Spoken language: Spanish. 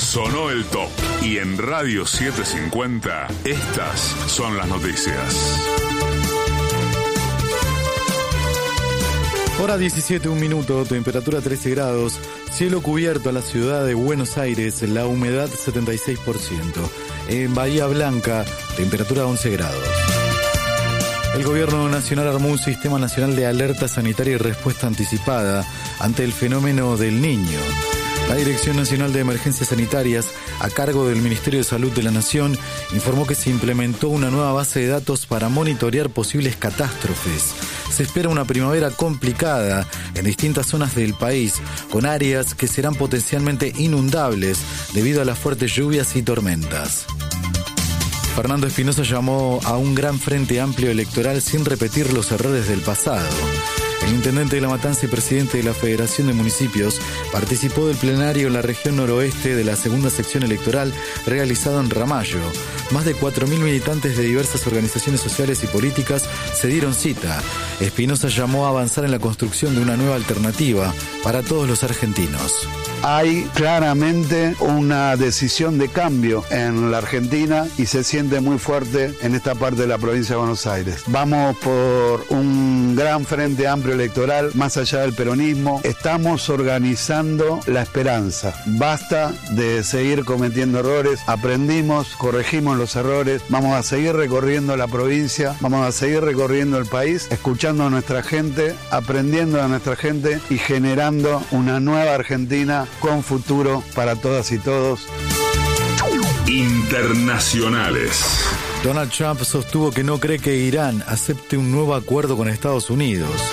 Sonó el top. Y en Radio 750, estas son las noticias. Hora 17, 1 minuto, temperatura 13 grados, cielo cubierto a la ciudad de Buenos Aires, la humedad 76%. En Bahía Blanca, temperatura 11 grados. El Gobierno Nacional armó un sistema nacional de alerta sanitaria y respuesta anticipada ante el fenómeno del Niño. La Dirección Nacional de Emergencias Sanitarias, a cargo del Ministerio de Salud de la Nación, informó que se implementó una nueva base de datos para monitorear posibles catástrofes. Se espera una primavera complicada en distintas zonas del país, con áreas que serán potencialmente inundables debido a las fuertes lluvias y tormentas. Fernando Espinosa llamó a un gran frente amplio electoral sin repetir los errores del pasado. El intendente de La Matanza y presidente de la Federación de Municipios participó del plenario en la región noroeste de la segunda sección electoral realizado en Ramallo. Más de 4.000 militantes de diversas organizaciones sociales y políticas se dieron cita. Espinosa llamó a avanzar en la construcción de una nueva alternativa para todos los argentinos. Hay claramente una decisión de cambio en la Argentina y se siente muy fuerte en esta parte de la provincia de Buenos Aires. Vamos por un gran frente amplio electoral, más allá del peronismo. Estamos organizando la esperanza. Basta de seguir cometiendo errores. Aprendimos, corregimos los errores. Vamos a seguir recorriendo la provincia, vamos a seguir recorriendo el país, escuchando a nuestra gente, aprendiendo a nuestra gente y generando una nueva Argentina con futuro para todas y todos. Internacionales. Donald Trump sostuvo que no cree que Irán acepte un nuevo acuerdo con Estados Unidos.